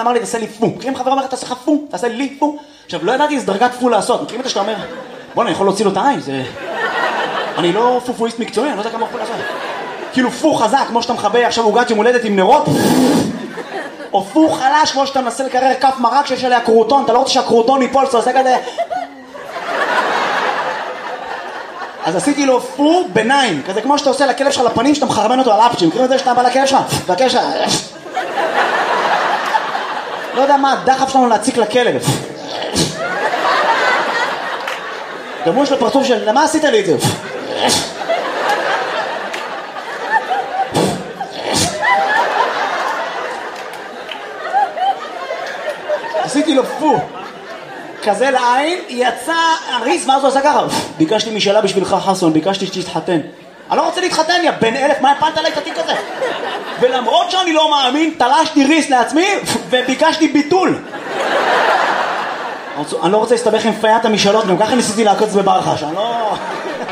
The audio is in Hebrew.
אמר לי, תעשה לי פו. מכירים חבר אומר, תעשה לך פו, תעשה לי פו. עכשיו, לא ידעתי איזה דרגת פו לעשות. מכירים את זה שאתה אומר, בוא, אני יכול להוציא לו את העין, זה... אני לא פופואיסט מקצועי, אני לא יודע כמה פו לעשות. כאילו פו חזק, כמו שאתה מחבא עכשיו עוגת יום הולדת עם נרות. או פו חלש, כמו שאתה מנסה לקרר כף מרק שיש עליה קרוטון, אתה לא רוצה שהקרוטון ייפול, אתה עושה כזה... אז עשיתי לו פו ביניים, כזה כמו שאתה עושה לכלב שלך לפנים, שאתה מחרמן אותו על אפצ'ים. מכירים את זה שאתה בא לכלב שלך? והכלב שלך... לא יודע מה הדחף שלנו להציק לכלב. גם הוא יש לו פרצוף של, למה עשית לי את זה? עשיתי לו פו כזה לעין, יצא הריס, ואז הוא עשה ככה, ביקשתי משאלה בשבילך חסון, ביקשתי שתתחתן. אני לא רוצה להתחתן, יא בן 1000, מה הפלת עליי את התיק הזה? ולמרות שאני לא מאמין, תלשתי ריס לעצמי וביקשתי ביטול. אני לא רוצה להסתבך עם פיית המשאלות, גם ככה ניסיתי לעקוץ בברחש, אני לא...